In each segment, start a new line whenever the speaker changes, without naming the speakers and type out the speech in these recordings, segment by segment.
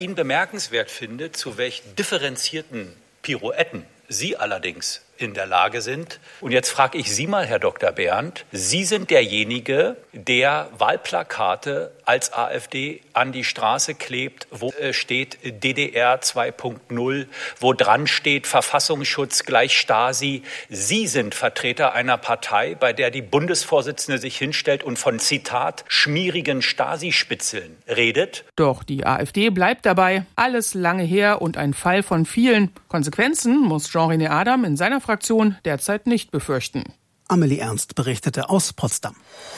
ihn bemerkenswert finde, zu welch differenzierten Pirouetten Sie allerdings in der Lage sind. Und jetzt frage ich Sie mal, Herr Dr. Berndt, Sie sind derjenige, der Wahlplakate als AfD an die Straße klebt, wo steht DDR 2.0, wo dran steht Verfassungsschutz gleich Stasi. Sie sind Vertreter einer Partei, bei der die Bundesvorsitzende sich hinstellt und von, Zitat, schmierigen Stasi-Spitzeln redet.
Doch die AfD bleibt dabei. Alles lange her und ein Fall von vielen. Konsequenzen muss Jean-René Adam in seiner Fraktion derzeit nicht befürchten.
Amelie Ernst berichtete aus Potsdam.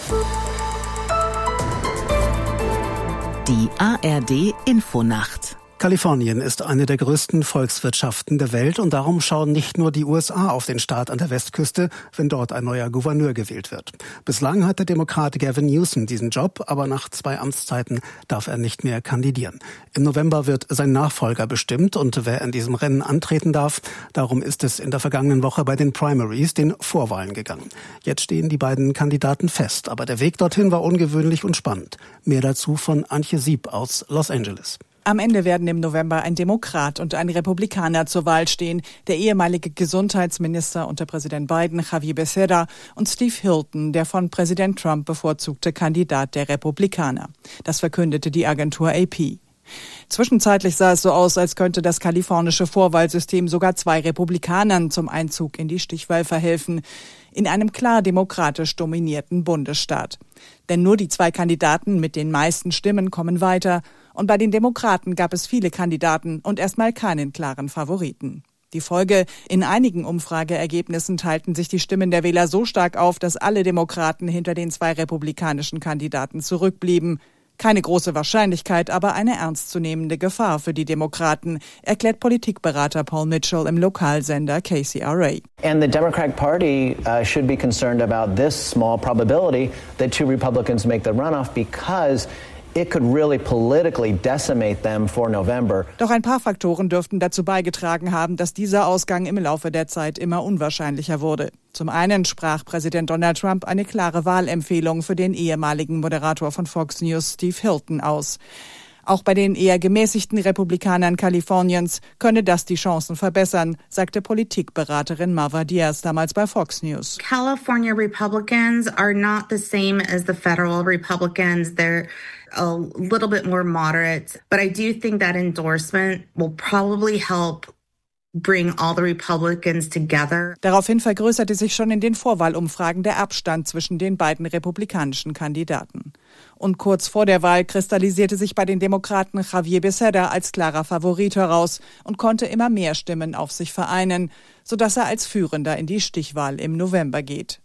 Die ARD-Infonacht.
Kalifornien ist eine der größten Volkswirtschaften der Welt und darum schauen nicht nur die USA auf den Staat an der Westküste, wenn dort ein neuer Gouverneur gewählt wird. Bislang hat der Demokrat Gavin Newsom diesen Job, aber nach 2 Amtszeiten darf er nicht mehr kandidieren. Im November wird sein Nachfolger bestimmt und wer in diesem Rennen antreten darf, darum ist es in der vergangenen Woche bei den Primaries, den Vorwahlen, gegangen. Jetzt stehen die beiden Kandidaten fest, aber der Weg dorthin war ungewöhnlich und spannend. Mehr dazu von Antje Sieb aus Los Angeles.
Am Ende werden im November ein Demokrat und ein Republikaner zur Wahl stehen. Der ehemalige Gesundheitsminister unter Präsident Biden, Xavier Becerra, und Steve Hilton, der von Präsident Trump bevorzugte Kandidat der Republikaner. Das verkündete die Agentur AP. Zwischenzeitlich sah es so aus, als könnte das kalifornische Vorwahlsystem sogar 2 Republikanern zum Einzug in die Stichwahl verhelfen, in einem klar demokratisch dominierten Bundesstaat. Denn nur die 2 Kandidaten mit den meisten Stimmen kommen weiter. Und bei den Demokraten gab es viele Kandidaten und erstmal keinen klaren Favoriten. Die Folge: in einigen Umfrageergebnissen teilten sich die Stimmen der Wähler so stark auf, dass alle Demokraten hinter den 2 republikanischen Kandidaten zurückblieben. Keine große Wahrscheinlichkeit, aber eine ernstzunehmende Gefahr für die Demokraten, erklärt Politikberater Paul Mitchell im Lokalsender KCRA.
And the Democratic Party should be concerned about this small probability that 2 Republicans make the runoff because it could really politically decimate them for November.
Doch ein paar Faktoren dürften dazu beigetragen haben, dass dieser Ausgang im Laufe der Zeit immer unwahrscheinlicher wurde. Zum einen sprach Präsident Donald Trump eine klare Wahlempfehlung für den ehemaligen Moderator von Fox News, Steve Hilton, aus. Auch bei den eher gemäßigten Republikanern Kaliforniens könne das die Chancen verbessern, sagte Politikberaterin Marva Diaz damals bei Fox News.
California Republicans are not the same as the federal Republicans. They're a little bit more moderate, but I do think that endorsement will probably help bring all the Republicans together.
Daraufhin vergrößerte sich schon in den Vorwahlumfragen der Abstand zwischen den beiden republikanischen Kandidaten. Und kurz vor der Wahl kristallisierte sich bei den Demokraten Xavier Becerra als klarer Favorit heraus und konnte immer mehr Stimmen auf sich vereinen, sodass er als Führender in die Stichwahl im November geht.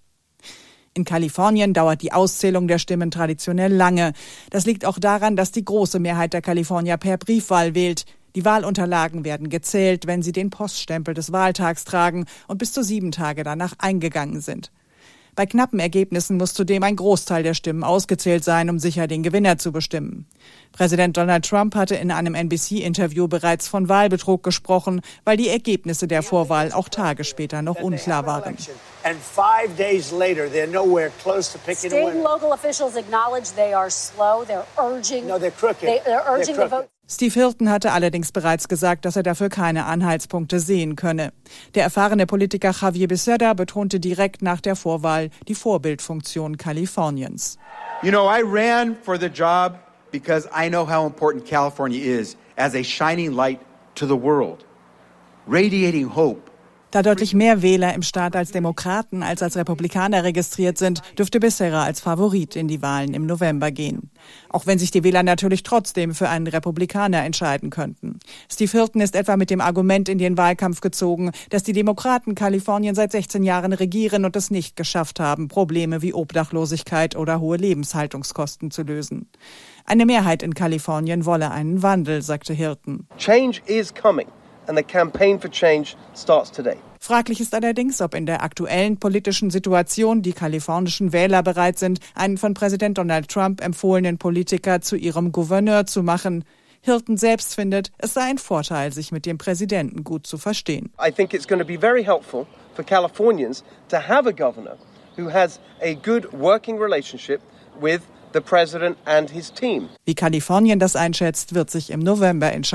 In Kalifornien dauert die Auszählung der Stimmen traditionell lange. Das liegt auch daran, dass die große Mehrheit der Kalifornier per Briefwahl wählt. Die Wahlunterlagen werden gezählt, wenn sie den Poststempel des Wahltags tragen und bis zu 7 Tage danach eingegangen sind. Bei knappen Ergebnissen muss zudem ein Großteil der Stimmen ausgezählt sein, um sicher den Gewinner zu bestimmen. Präsident Donald Trump hatte in einem NBC-Interview bereits von Wahlbetrug gesprochen, weil die Ergebnisse der Vorwahl auch Tage später noch unklar waren.
And 5 days later, they're nowhere close to picking a winner.
State and local officials acknowledge they are slow. They're urging.
No, they're crooked.
They're urging the vote.
Steve Hilton hatte allerdings bereits gesagt, dass er dafür keine Anhaltspunkte sehen könne. Der erfahrene Politiker Xavier Becerra betonte direkt nach der Vorwahl die Vorbildfunktion Kaliforniens.
You know, I ran for the job because I know how important California is as a shining light to the world, radiating hope.
Da deutlich mehr Wähler im Staat als Demokraten als Republikaner registriert sind, dürfte Becerra als Favorit in die Wahlen im November gehen. Auch wenn sich die Wähler natürlich trotzdem für einen Republikaner entscheiden könnten. Steve Hilton ist etwa mit dem Argument in den Wahlkampf gezogen, dass die Demokraten Kalifornien seit 16 Jahren regieren und es nicht geschafft haben, Probleme wie Obdachlosigkeit oder hohe Lebenshaltungskosten zu lösen. Eine Mehrheit in Kalifornien wolle einen Wandel, sagte Hilton.
Change is coming. And the campaign for change starts today.
Fraglich ist allerdings, ob in der aktuellen politischen Situation die kalifornischen Wähler bereit sind, einen von Präsident Donald Trump empfohlenen Politiker zu ihrem Gouverneur zu machen. Hilton selbst findet, es sei ein Vorteil, sich mit dem Präsidenten gut zu verstehen.
I think it's going to be very helpful for Californians to have a governor who has a good working relationship with the president and his team.
Wie Kalifornien das einschätzt, wird sich im November entscheiden.